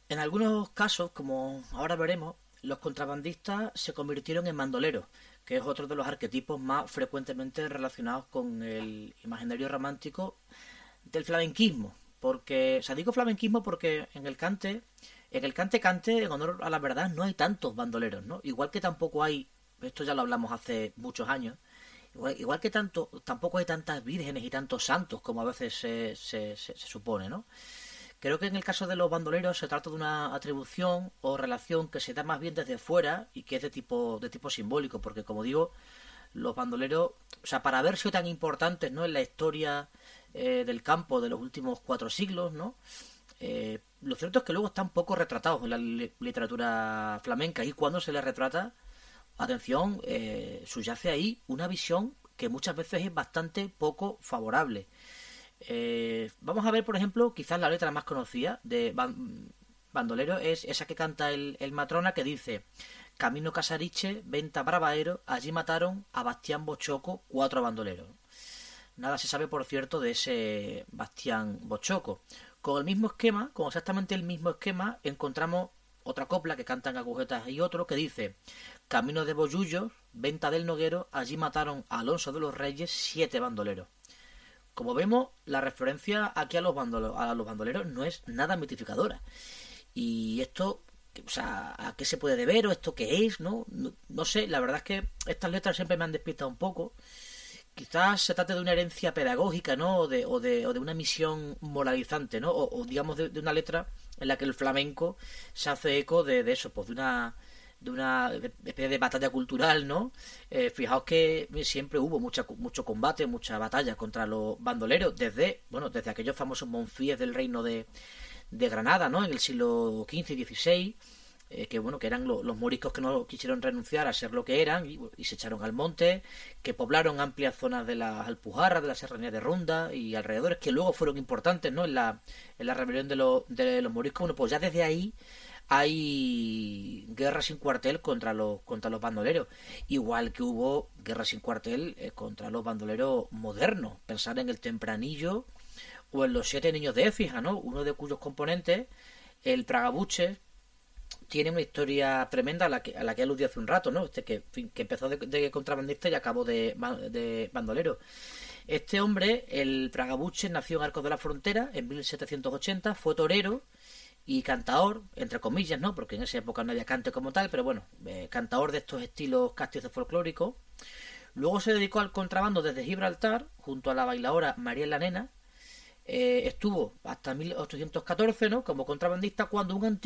En algunos casos, como ahora veremos, los contrabandistas se convirtieron en bandoleros, que es otro de los arquetipos más frecuentemente relacionados con el imaginario romántico del flamenquismo. Porque, o sea, digo flamenquismo porque en el cante, en honor a la verdad, no hay tantos bandoleros, ¿no? Igual que tampoco hay, esto ya lo hablamos hace muchos años, igual que tampoco hay tantas vírgenes y tantos santos como a veces se supone, ¿no? Creo que en el caso de los bandoleros se trata de una atribución o relación que se da más bien desde fuera y que es de tipo simbólico, porque como digo, los bandoleros, o sea, para haber sido tan importantes, ¿no? En la historia del campo de los últimos 4 siglos, ¿no? Lo cierto es que luego están poco retratados en la literatura flamenca y cuando se les retrata, atención, subyace ahí una visión que muchas veces es bastante poco favorable. Vamos a ver, por ejemplo, quizás la letra más conocida de Bandolero es esa que canta el Matrona que dice: Camino Casariche, venta Bravaero, allí mataron a Bastián Bochoco, 4 bandoleros. Nada se sabe, por cierto, de ese Bastián Bochoco. Con el mismo esquema, con exactamente el mismo esquema, encontramos otra copla que cantan agujetas y otro que dice: Camino de Bollullos, venta del Noguero, allí mataron a Alonso de los Reyes, 7 bandoleros. Como vemos, la referencia aquí a los bandoleros no es nada mitificadora. Y esto, o sea, ¿a qué se puede deber o esto qué es? No sé, la verdad es que estas letras siempre me han despistado un poco. Quizás se trate de una herencia pedagógica, ¿no? O de una misión moralizante, ¿no? O digamos de una letra en la que el flamenco se hace eco de eso, pues de una especie de batalla cultural, ¿no? Fijaos que siempre hubo mucho combate, mucha batalla contra los bandoleros, desde aquellos famosos monfíes del reino de Granada, ¿no? En el siglo XV y XVI, que eran los moriscos que no quisieron renunciar a ser lo que eran y se echaron al monte, que poblaron amplias zonas de las Alpujarras, de la Serranía de Ronda y alrededores, que luego fueron importantes, ¿no? En la rebelión de los moriscos. Bueno, pues ya desde ahí hay guerra sin cuartel contra los bandoleros, igual que hubo guerra sin cuartel contra los bandoleros modernos. Pensar en el Tempranillo o en los 7 niños de Écija, ¿no? Uno de cuyos componentes, el Tragabuche, tiene una historia tremenda a la que aludí hace un rato, ¿no? Que empezó de contrabandista y acabó de bandolero. Este hombre, el Tragabuche, nació en Arcos de la Frontera en 1780, fue torero y cantaor, entre comillas, ¿no? Porque en esa época no había cante como tal, pero bueno, cantaor de estos estilos castizos folclóricos. Luego se dedicó al contrabando desde Gibraltar, junto a la bailaora María la Nena. Estuvo hasta 1814, ¿no? Como contrabandista cuando un antiguo